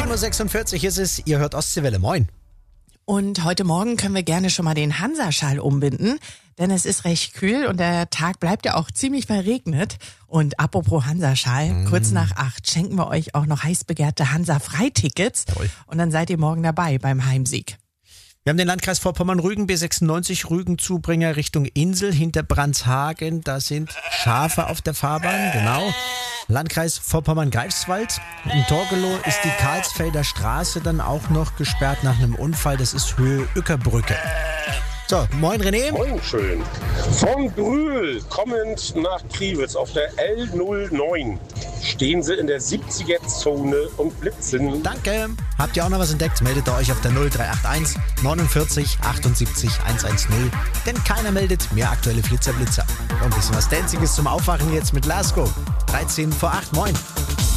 9.46 Uhr ist es, ihr hört Ostseewelle, moin. Und heute Morgen können wir gerne schon mal den Hansaschal umbinden, denn es ist recht kühl und der Tag bleibt ja auch ziemlich verregnet. Und apropos Hansaschal, kurz nach 8 schenken wir euch auch noch heiß begehrte Hansa-Freitickets und dann seid ihr morgen dabei beim Heimsieg. Wir haben den Landkreis Vorpommern-Rügen, B96 Rügen-Zubringer Richtung Insel hinter Brandshagen. Da sind Schafe auf der Fahrbahn, genau. Landkreis Vorpommern-Greifswald. In Torgelow ist die Karlsfelder Straße dann auch noch gesperrt nach einem Unfall. Das ist Höhe Ueckerbrücke. So, moin René. Moin schön. Von Brühl kommend nach Kriwitz auf der L09 stehen sie in der 70er-Zone und blitzen. Danke. Habt ihr auch noch was entdeckt? Meldet ihr euch auf der 0381 49 78 110. Denn keiner meldet mehr aktuelle Flitzer. Und ein bisschen was Danziges zum Aufwachen jetzt mit Lasko. 13 vor 8, moin.